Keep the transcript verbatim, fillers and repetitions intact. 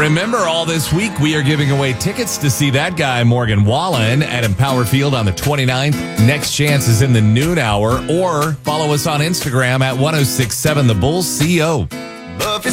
remember, all this week we are giving away tickets to see that guy, Morgan Wallen, at Empower Field on the twenty-ninth. Next chance is in the noon hour, or follow us on Instagram at ten sixty-seven The Bull C O.